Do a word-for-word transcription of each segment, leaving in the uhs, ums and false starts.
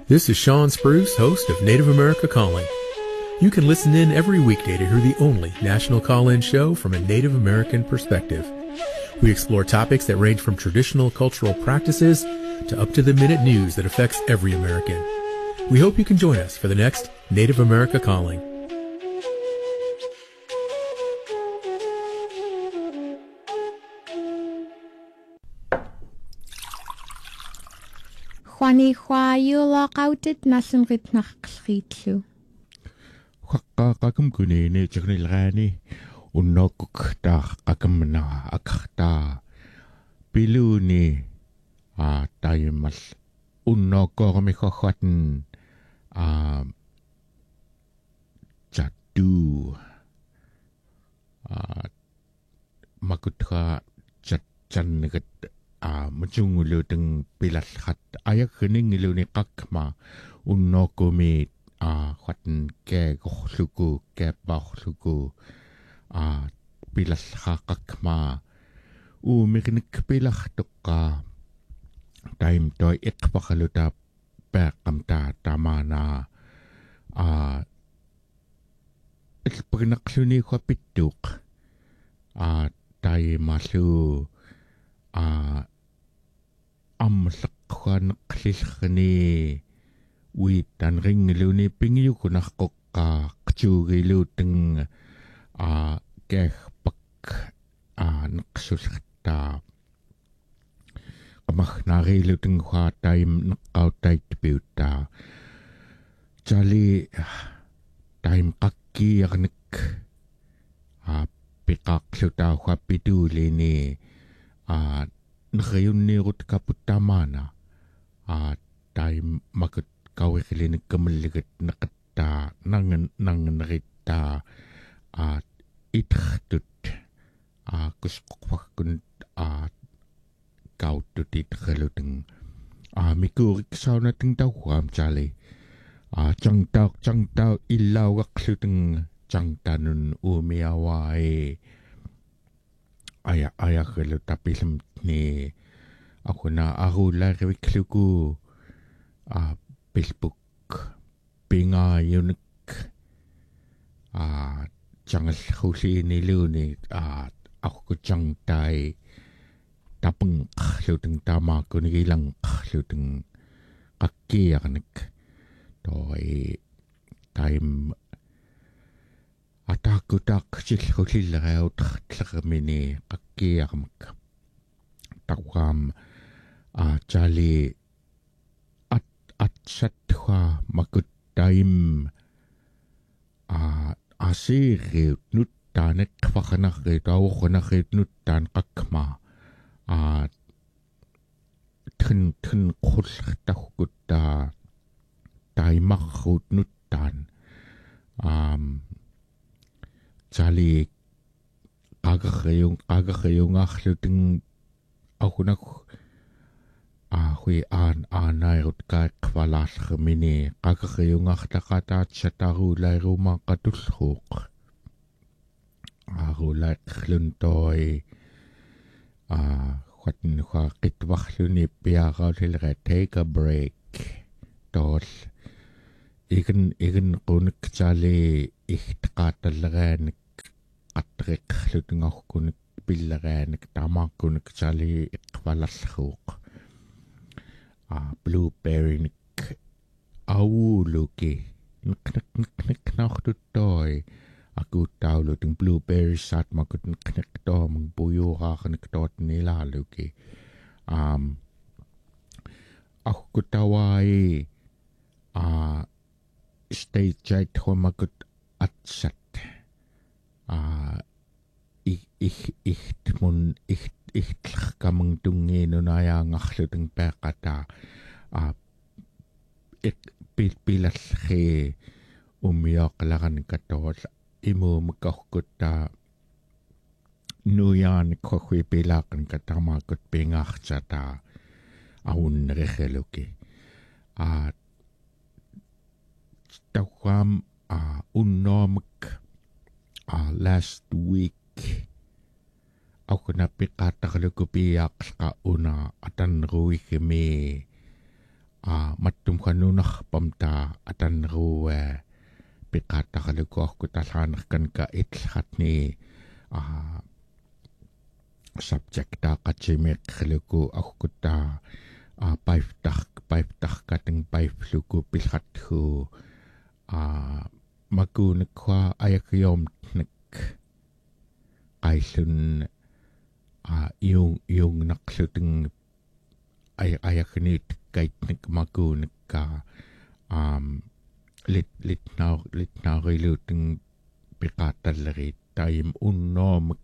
This is Sean Spruce, host of Native America Calling. You can listen in every weekday to hear the only national call-in show from a Native American perspective. We explore topics that range from traditional cultural practices to up-to-the-minute news that affects every American. We hope you can join us for the next Native America Calling. Juani Huayula Kautit Nasan Ritnachlu. Kakam Kunini, Chaknilrani, Unokukta, Kakamna, Akta, Piluni, Ah, Taimas, Unokormikohatan, Ah, Jadu, Ah, Makutra, Jatjanagat. Ah, Majungulu teng pilas hat ayak kening ilu ni kakma unno kumi ah khatan ke gohluku ke bakhluku ah pilas ha kakma u miknik pilah tukka time toy ikpakaluta pekamta tamana ah ikpagnakluni khapituk ah tay masu Ah, amlakwan klilkhani witan ringluni pingyu kunakokka kchugilu teng ah kehpak ah naksulta kamachnarilu teng kha time nakautai tpiuta chali time kakki arnik ah pikakluta kha pitulini Ah, nakayunirut kaputamana. Ah, tayo makut kawikilin kamaligat nakata nangan nangan rita. Ah, ithtut. Ah, kuskukwakun ah kautut itkaluteng. Ah, mikurik sa nating tawam chali. Ah, chang tau chang tau ilaw akluteng chang tanun umiawai. Aya aya kelo tapilam ni ako na ako lari kluku ah Facebook pinga yunik ah jangal husi nilu ni ah ako ko jang tai tapeng luteng tama ko ni ilang luteng kaki anik toy time Ataku tak silhusil raut tlakamini kakiarmak. Takwam a jali at at satwa makut taim a asiri nuttanek fakanarit awkanarit nuttan kakma a tun tun kultahukutta taimakut nuttan um Jali kagakayong kagakayong akluteng ako na ahui an anay ut ka kwalas kamini kagakayong aktakata sa tarulay rumang katulhok arulay kluntoy ah kwatin kwa kitwakluni piyakaw sila take a break tos igen igen kunik jali ihtakatalagan Atrik luteng ako kunik pilagan tama kunik chali ikwalashook ah blueberry nik awuluki nik nik nik nik naktutoy aku tau luteng blueberry sat makut nik nik to mangbuyo ka nik tot nila luki um aku kutawai ah state jait ho makut atsat Ah, ich ich ich mun ich ich kamang tungi no na ya ngakhluteng pekata ah ik pil pilas he umiyak lakan katos imu makakuta nuyan kokwi pilakan katama kut pingak chata aun regeluki ah takwam ah unnomk Ah, last week ako na pikata kalukupiyak ka una atan ruwi kami a mattum kanunah pamta atan ruwe pikata kaluko ako talan kan ka itlat ni a subjecta kachimek kaluko ako ta a paif tak paif tak kateng paif luko pilhat ko a magu nakwa ayak yom nak kaisun a yung yung naksuting ay ayak ni kait nak magu nakka um lit lit na lit na riluting pikatal rit time unom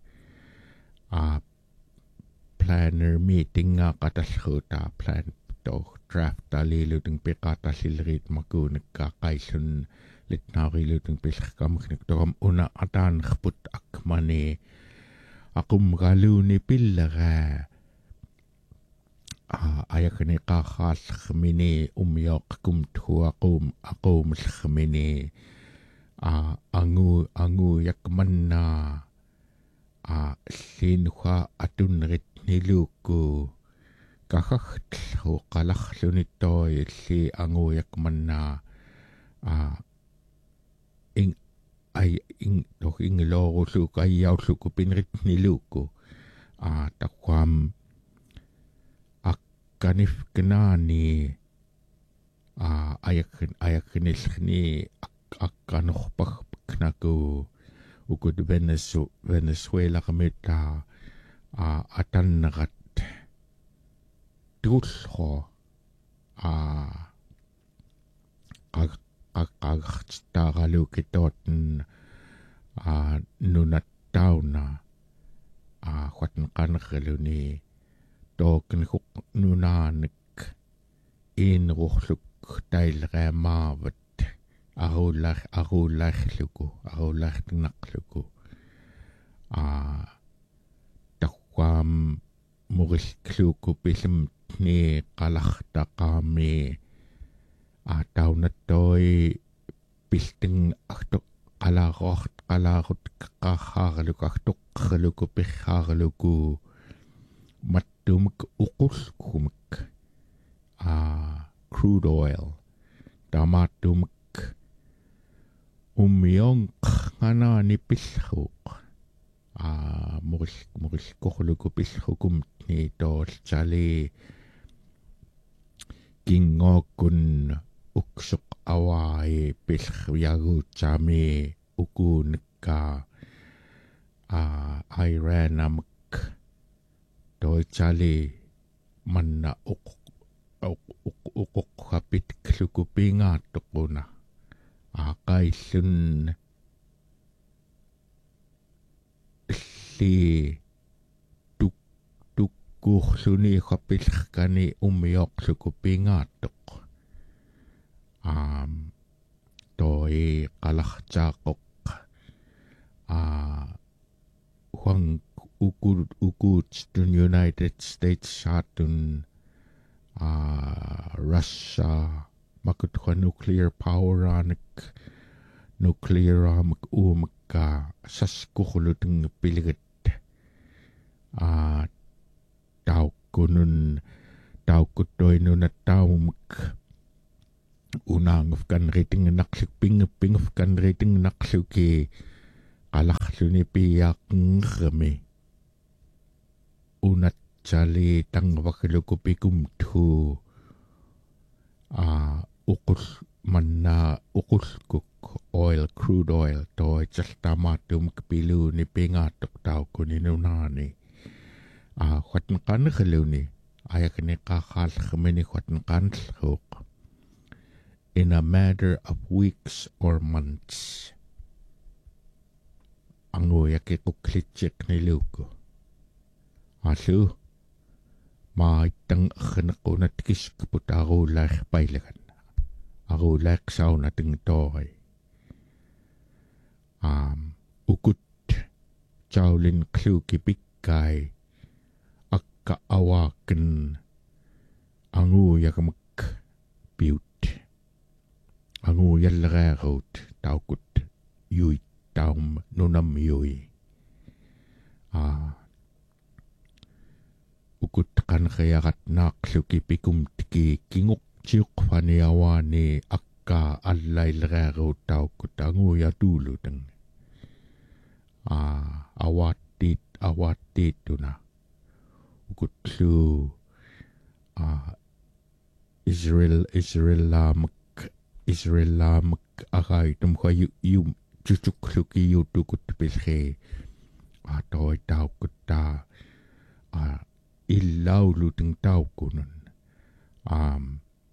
a planner meeting nga katashuta plan to draft tali luting pikatal rit magu nakka kaisun lit na riluting piskam kniktoram una atan khput akmani akum galu ni pillara ah ayak ni kahal khmini umyok kum thu akum akum khmini ah angu angu yakmanna ah sin kha atun rit niluku kahakh ho qalakh lunitoy si angu yakmanna ah ing ay ing doch ing logo su kay yaw su ko pinrit niluku ah takwam kanif kenani a ayak ayak kenis ni akan khpak knaku ukod Venezuela kameta a atan nagat tulho a kag kag kag tagalu kitot a nunat tauna a khwatn kan khelu ni token kuk nunanik in rohluk tailre mavet arulach arulach luku arulach nakluku a takwam muris kluku pism ni kalach takami a taunatoy pisting aktok kalarocht kalarot kaharluk aktok luku piharluku Matumik ukulkumik ah crude oil tamatumik umyong ngana ni pilhuk ah muris muris kohluku pilhukum ni to chali kingokun uksuk awai pilhyagu chami ukunika ah Iran amik Doi chali manna uk uk uk uk kapit klukupinga tukuna akay sun si tuk tuk kuhsuni kapit kani umyok klukupinga tuk um doi kalak chakok ah huang ukud ukud tun United States satun uh, Russia makutwa nuclear power anik nuclear amak umaka saskukhulutung piligit uh, tau kunun tau kutoy nun at tau mak unang afkan rating naksik ping ping afkan rating naksuki kalaksu ni piyak ngami unat chali tang wakilukupikum tu ah ukul manna ukul kuk oil crude oil to chastamatum kapilu ni pingatok tao kuninunani ah khwatn kan khaluni ayak ni kakhal khamini khwatn kan khok in a matter of weeks or months ango yakikuklichik ni luko Asu ma itang khanako na tikis kaput ako lak pailagan. Ako lak sao na ting toy. Um, ukut chawlin klu kipikay akkaawakan angu yakamak piut. Angu yallararot taukut yui taum nunam yui. Ah. Ukut kan kayakat nak luki pikum tiki kinguk tiuqfaniawani akka allailreeruuttaukkut anguya tuulutang a awattit awattiittuna ukutlu a Israel Israel lamak Israel lamak agaitum khayu yu chuchukluki yutukut pilhe a toi taukutta a illauluteng taukunun um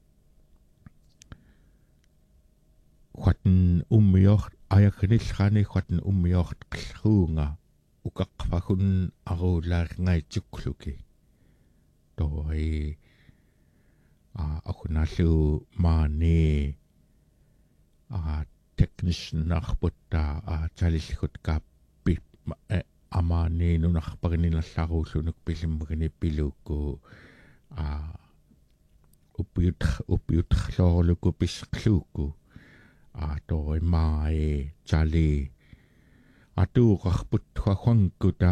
Quatten umjocht ayagnilchani quatten umjocht qlruunga ukaqqfakun aruulaarngaitsukluki toi a akunallu maani a technician arputta a chalilgut kappi amaani nunarpagininallarulunuk pilimgini pilukku a upiut upiutlorluku pisqluku a toi mai chali atu qarput khwankuta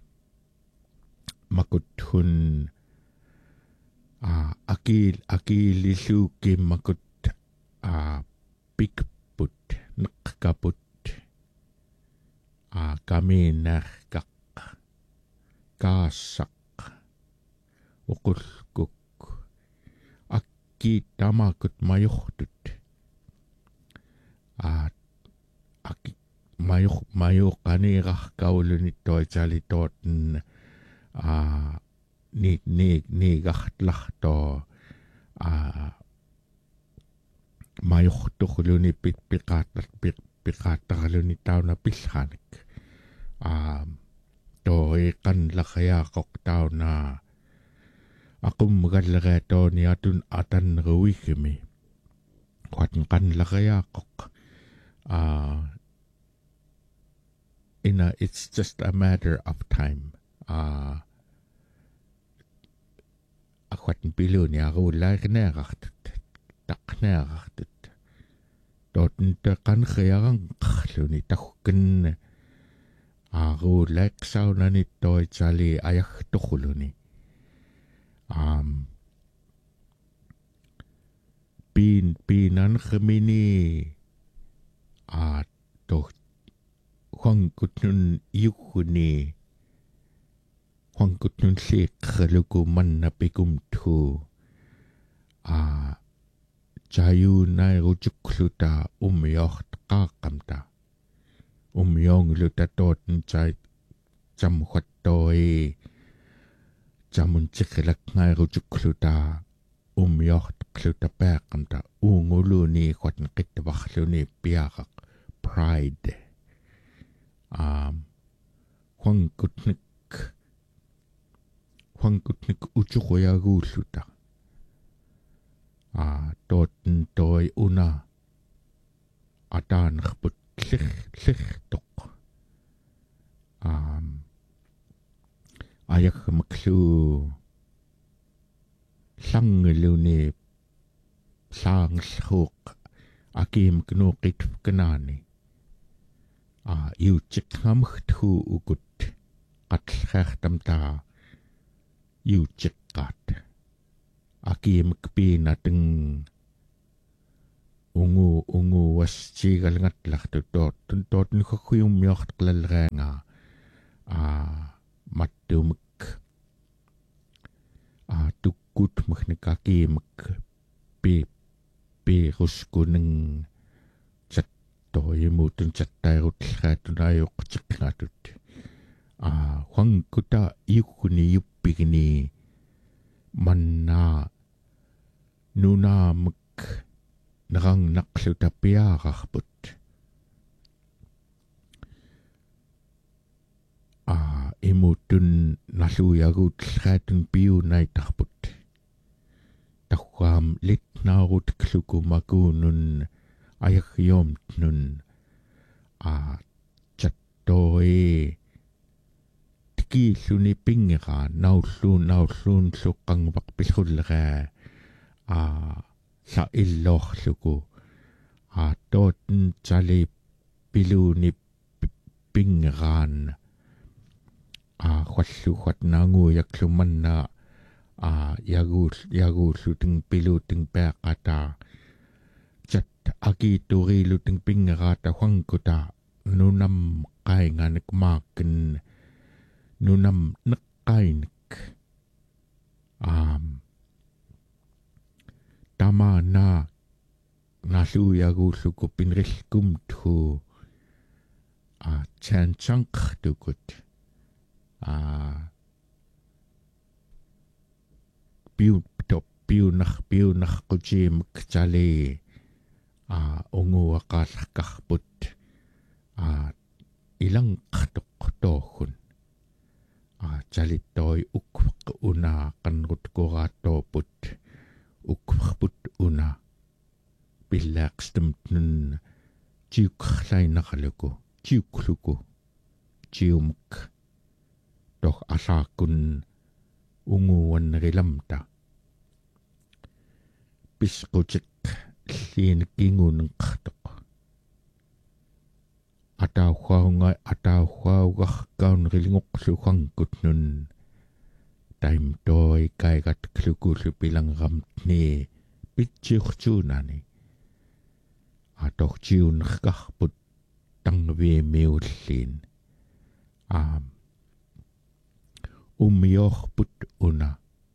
makuthun a akil akililluki makut a pikput neqqaput a kaminarkaq kaassaq uqulkuk akki tamakut majortut a akki major major qaniqarkauluni toitali toten a ni ni ni gahtlarto a majortuqluni pit piqaattat piqaattarluni tauna pillhanik a toi qanlaqayaaqoq tauna aqummagallereatooni atun atanneruigimi quatn qanlaqayaaqoq a in a, it's just a matter of time a aquatn piluni aruullaarneerartut taqneerartut toten taqanqiaranqarluni taggun aruullaaqsaunani toitali ajagtorluni um pin pinan gemini a to hongkutnun yukuni hongkutnun sikhaluku manna pikum thu a chayu nai rujukluta umyocht qaqamta umyong luta toten chai chamkhattoi chamun chiklak ngai rujukluta umyocht kluta paqamta unguluni qatn qittawakhluni piaqaq pride um hongkutnik hongkutnik uchuqoyaguulluta a toten toi una ataanrput llir lirtoq um ayakmaklu sangluni saangsuq akim knuqit knaani a yuchiknamhthu ukut qatllertamta yuchiqqat akim kpinating ungu ungu waschigalngatlartu tot tot nukhuyummiort qlalraanga a mattumik a tukkut mkhnikakimik pi pi ruskuning chattoyimutun chattairutllraatunaayuqtiqqatut a hwangkuta yukuni yuppigini manna nunamik narang naqluta piararput a imutun nalluyaguutlraatun piunaitarput taqquam litnaarut klukumakuunun ayagiomtnun a chattoi tikiilluni pingera naulluun naulluun luqqangvaq pillulleraa a sa illorluku a toten tali piluni pingeraan a khallu khatnangu yaklumanna а ягуул ягууллутин пилуутин пеэкката чат агиитурилутин пингераата хуангкута нунам qainganik maakkin nunam neqqainik um tama na naluyaguulluku pinrillkumthu a chanchanqtukut a piu top piu nach piu nach kuchimik chali a unguaqallaqarput a ilang qtoqtohun a chalitoi ukvaq una qanrut qoraatoput ukvaqput una pillaqstumtnun tiuqqlainaqaluku tiukkluku tiumuk toh asaakun unguanrilamta pisqutik liinikkinguun qtoq atauhuaunga atauhuaugarkaun rilingoqluqankutnun taim toi kaigat klukullu pilangramtni pitsiurtuunani atortiunerkarput tangviimiulliin aam ummiorput una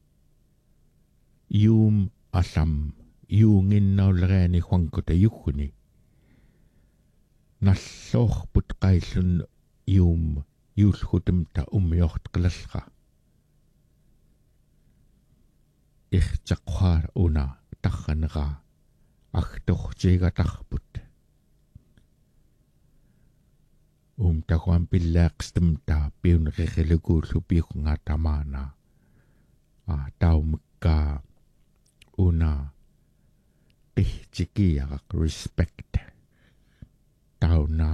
yuum allam yuunginnaullereani huankuta yuhuni nalloorput qaillun yuum yuulhutumta ummiortqilallqa irtaqquar una tarranera agtortigatarput um taquan pillaaqstumta piunerilukuullu piuqngaatamaana a taumukka una qihtikiaraq respect tauna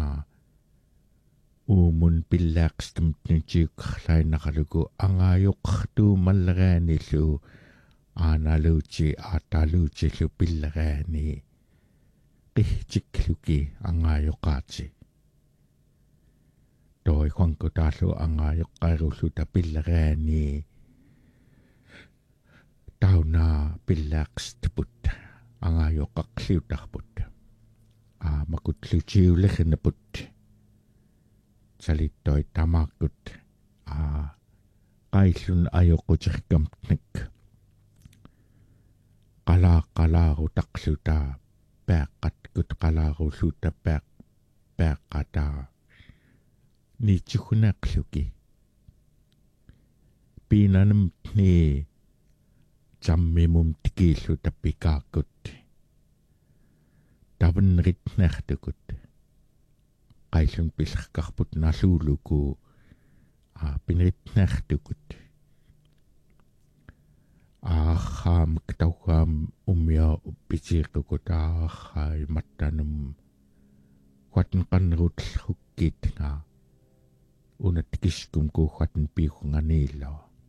umun pillaaqstumtnitiuqarlainaqaluku angaayoqartuumallereanillu aanaluuti aataluutillu pillereani qihtikluki angaayoqaati toi huankutaallu angaayoqqairulluta pillereani tauna pillaaqstuput angaayoqqaqliutarput a makutlutiulerrinaput salittoi tamaakut a qaillun ayoqutirkamtnik qala qalaarutarluta peaqqatkut qalaaruulluta peaq peaqqata niitsuhunaaqluki piinanamtni tammimum tikiilluta pikaakut tavanritnertukut qaillun pillerkarput naluuluku a pinritnertukut aaham ktauham umia pitiiqtukut aahai mattanum huatn qanrutlhukkitnga unatkiskum ku huatn piiqunganiilo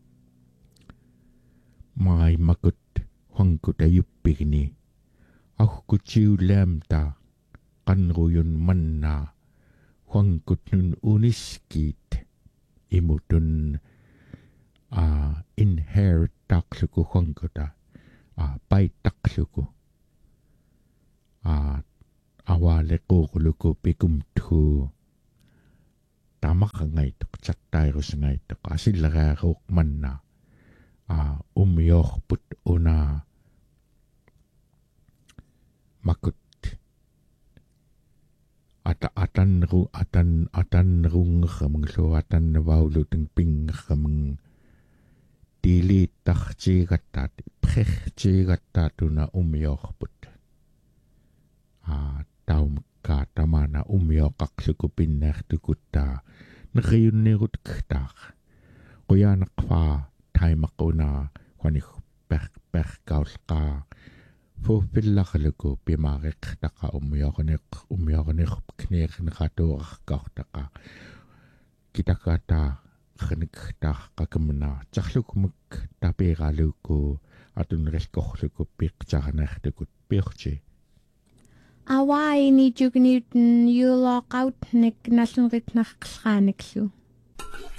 mai makut huangkuta yuppigni ahkutiulamta qanruyun manna huangkutnun uniskit imutun a inherit taqluku huangkuta a paitaqluku a awalequqluku pikumthu tamaqangaitu chattairusngaitu asilleraeruq manna a ummiorput una makut ata atanru atan atanrungermnglu atanvauluting pingermng tili tartigattaat prertigattaatuna ummiorput a taumka tamana ummioqaqluku pinnertukutta neriunnirut ktaaq quyanaqfa taimaquna quanig per perkaulqa fuupillaqluku pimaariqtaqa ummiorniq ummiorniq kneerneratuarqaartaqa kitakata khniktaaqaqamna tarlukumuk tapiiraluku atunrelkorluku piqtarnertukut piorti Awai ni jugniuten yulaqautnik nasunritnarqlqaaniklu